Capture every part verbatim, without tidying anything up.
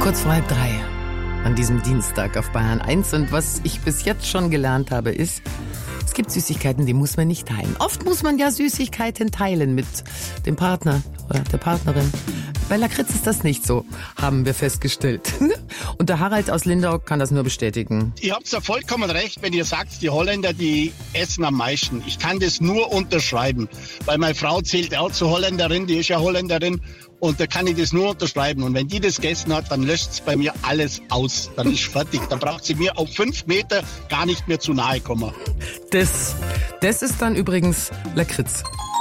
Kurz vor halb drei an diesem Dienstag auf Bayern eins. Und was ich bis jetzt schon gelernt habe, ist, es gibt Süßigkeiten, die muss man nicht teilen. Oft muss man ja Süßigkeiten teilen mit dem Partner oder der Partnerin. Bei Lakritz ist das nicht so, haben wir festgestellt. Und der Harald aus Lindau kann das nur bestätigen. Ihr habt ja vollkommen recht, wenn ihr sagt, die Holländer, die essen am meisten. Ich kann das nur unterschreiben, weil meine Frau zählt auch zur Holländerin, die ist ja Holländerin. Und da kann ich das nur unterschreiben. Und wenn die das gegessen hat, dann löscht es bei mir alles aus. Dann ist fertig. Dann braucht sie mir auf fünf Meter gar nicht mehr zu nahe kommen. Das, das ist dann übrigens Lakritz.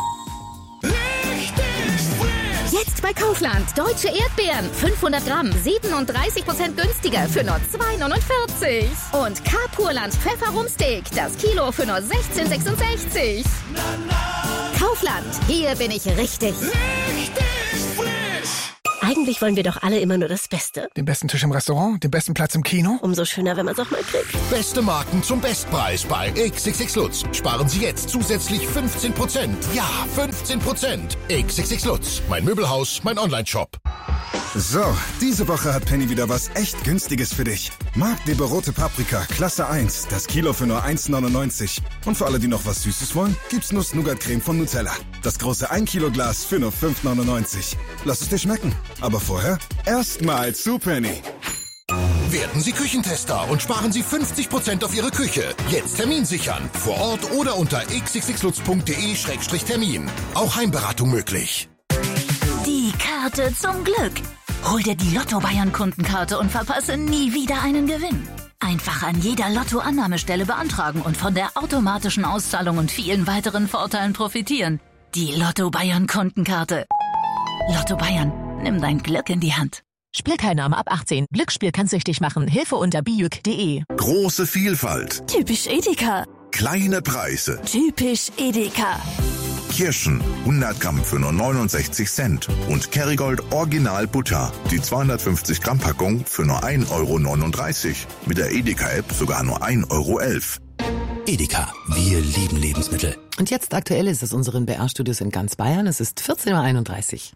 Jetzt bei Kaufland. Deutsche Erdbeeren. fünfhundert Gramm. siebenunddreißig Prozent günstiger für nur zwei neunundvierzig. Und K-Purland Pfefferrumsteak. Das Kilo für nur sechzehn sechsundsechzig. Kaufland. Hier bin ich richtig. Eigentlich wollen wir doch alle immer nur das Beste. Den besten Tisch im Restaurant, den besten Platz im Kino. Umso schöner, wenn man es auch mal kriegt. Beste Marken zum Bestpreis bei X X X Lutz. Sparen Sie jetzt zusätzlich fünfzehn Prozent. Ja, fünfzehn Prozent. X X X Lutz. Mein Möbelhaus, mein Online-Shop. So, diese Woche hat Penny wieder was echt Günstiges für dich. Magdeburg rote Paprika, Klasse eins. Das Kilo für nur eins neunundneunzig. Und für alle, die noch was Süßes wollen, gibt's Nuss-Nougat-Creme von Nutella. Das große ein Kilo Glas für nur fünf neunundneunzig. Lass es dir schmecken. Aber vorher erstmal zu Penny. Werden Sie Küchentester und sparen Sie fünfzig Prozent auf Ihre Küche. Jetzt Termin sichern. Vor Ort oder unter x x x lutz punkt d e Schrägstrich Termin. Auch Heimberatung möglich. Die Karte zum Glück. Hol dir die Lotto-Bayern-Kundenkarte und verpasse nie wieder einen Gewinn. Einfach an jeder Lotto-Annahmestelle beantragen und von der automatischen Auszahlung und vielen weiteren Vorteilen profitieren. Die Lotto-Bayern-Kundenkarte. Lotto Bayern, nimm dein Glück in die Hand. Spielteilnahme ab achtzehn. Glücksspiel kann süchtig machen. Hilfe unter bijuk punkt de. Große Vielfalt. Typisch Edeka. Kleine Preise. Typisch Edeka. Kirschen hundert Gramm für nur neunundsechzig Cent und Kerrygold Original Butter, die zweihundertfünfzig Gramm Packung für nur ein Euro neununddreißig. Mit der Edeka-App sogar nur ein Euro elf. Edeka, wir lieben Lebensmittel. Und jetzt aktuell ist es unseren B R-Studios in ganz Bayern. Es ist vierzehn Uhr einunddreißig.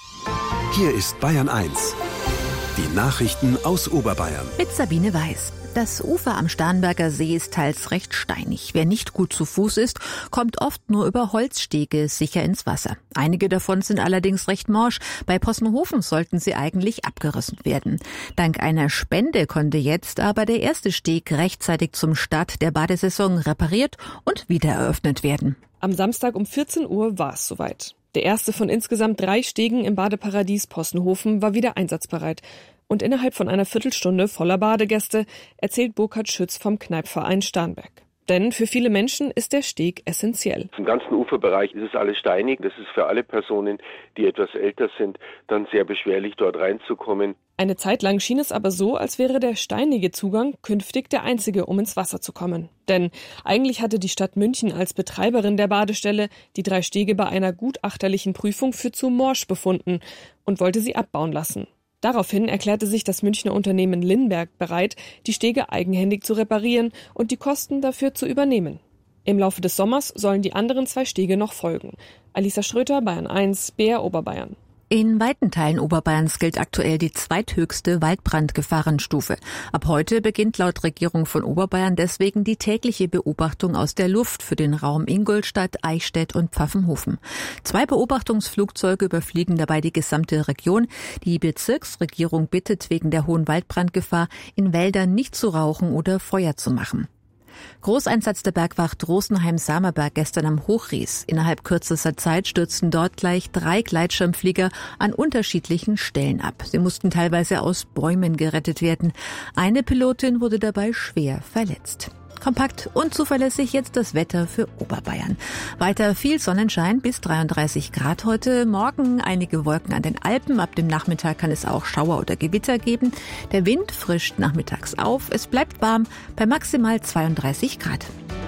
Hier ist Bayern eins. Die Nachrichten aus Oberbayern. Mit Sabine Weiß. Das Ufer am Starnberger See ist teils recht steinig. Wer nicht gut zu Fuß ist, kommt oft nur über Holzstege sicher ins Wasser. Einige davon sind allerdings recht morsch. Bei Possenhofen sollten sie eigentlich abgerissen werden. Dank einer Spende konnte jetzt aber der erste Steg rechtzeitig zum Start der Badesaison repariert und wieder eröffnet werden. Am Samstag um vierzehn Uhr war es soweit. Der erste von insgesamt drei Stegen im Badeparadies Possenhofen war wieder einsatzbereit. Und innerhalb von einer Viertelstunde voller Badegäste, erzählt Burkhard Schütz vom Kneippverein Starnberg. Denn für viele Menschen ist der Steg essentiell. Im ganzen Uferbereich ist es alles steinig. Das ist für alle Personen, die etwas älter sind, dann sehr beschwerlich, dort reinzukommen. Eine Zeit lang schien es aber so, als wäre der steinige Zugang künftig der einzige, um ins Wasser zu kommen. Denn eigentlich hatte die Stadt München als Betreiberin der Badestelle die drei Stege bei einer gutachterlichen Prüfung für zu morsch befunden und wollte sie abbauen lassen. Daraufhin erklärte sich das Münchner Unternehmen Lindberg bereit, die Stege eigenhändig zu reparieren und die Kosten dafür zu übernehmen. Im Laufe des Sommers sollen die anderen zwei Stege noch folgen. Alisa Schröter, Bayern eins, B R Oberbayern. In weiten Teilen Oberbayerns gilt aktuell die zweithöchste Waldbrandgefahrenstufe. Ab heute beginnt laut Regierung von Oberbayern deswegen die tägliche Beobachtung aus der Luft für den Raum Ingolstadt, Eichstätt und Pfaffenhofen. Zwei Beobachtungsflugzeuge überfliegen dabei die gesamte Region. Die Bezirksregierung bittet wegen der hohen Waldbrandgefahr, in Wäldern nicht zu rauchen oder Feuer zu machen. Großeinsatz der Bergwacht Rosenheim-Samerberg gestern am Hochries. Innerhalb kürzester Zeit stürzten dort gleich drei Gleitschirmflieger an unterschiedlichen Stellen ab. Sie mussten teilweise aus Bäumen gerettet werden. Eine Pilotin wurde dabei schwer verletzt. Kompakt und zuverlässig jetzt das Wetter für Oberbayern. Weiter viel Sonnenschein bis dreiunddreißig Grad heute. Morgen einige Wolken an den Alpen. Ab dem Nachmittag kann es auch Schauer oder Gewitter geben. Der Wind frischt nachmittags auf. Es bleibt warm bei maximal zweiunddreißig Grad.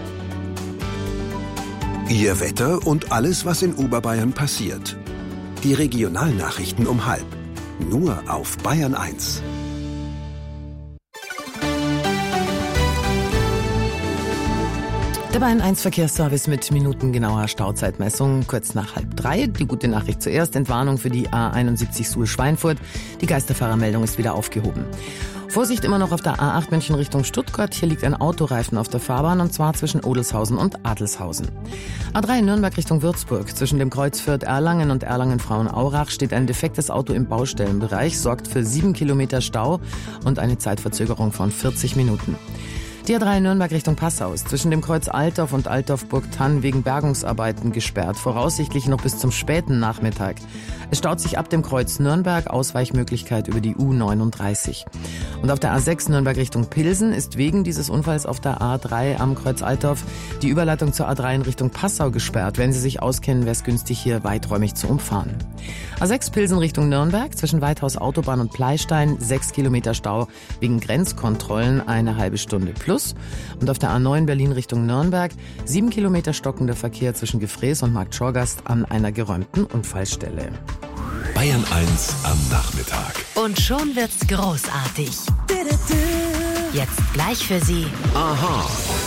Ihr Wetter und alles, was in Oberbayern passiert. Die Regionalnachrichten um halb. Nur auf Bayern eins. Der Bayern eins Verkehrsservice mit minutengenauer Stauzeitmessung kurz nach halb drei. Die gute Nachricht zuerst, Entwarnung für die A einundsiebzig Suhl-Schweinfurt. Die Geisterfahrermeldung ist wieder aufgehoben. Vorsicht immer noch auf der A acht München Richtung Stuttgart. Hier liegt ein Autoreifen auf der Fahrbahn und zwar zwischen Odelshausen und Adelshausen. A drei Nürnberg Richtung Würzburg. Zwischen dem Kreuz Fürth-Erlangen und Erlangen-Frauenaurach steht ein defektes Auto im Baustellenbereich, sorgt für sieben Kilometer Stau und eine Zeitverzögerung von vierzig Minuten. Die A drei Nürnberg Richtung Passau ist zwischen dem Kreuz Altdorf und Altdorf-Burgthann wegen Bergungsarbeiten gesperrt, voraussichtlich noch bis zum späten Nachmittag. Es staut sich ab dem Kreuz Nürnberg, Ausweichmöglichkeit über die U neununddreißig. Und auf der A sechs Nürnberg Richtung Pilsen ist wegen dieses Unfalls auf der A drei am Kreuz Altdorf die Überleitung zur A drei in Richtung Passau gesperrt. Wenn Sie sich auskennen, wäre es günstig, hier weiträumig zu umfahren. A sechs Pilsen Richtung Nürnberg, zwischen Weithaus Autobahn und Pleistein, sechs Kilometer Stau wegen Grenzkontrollen, eine halbe Stunde plus. Und auf der A neun Berlin Richtung Nürnberg, sieben Kilometer stockender Verkehr zwischen Gefräß und Markt Schorgast an einer geräumten Unfallstelle. Bayern eins am Nachmittag. Und schon wird's großartig. Jetzt gleich für Sie. Aha.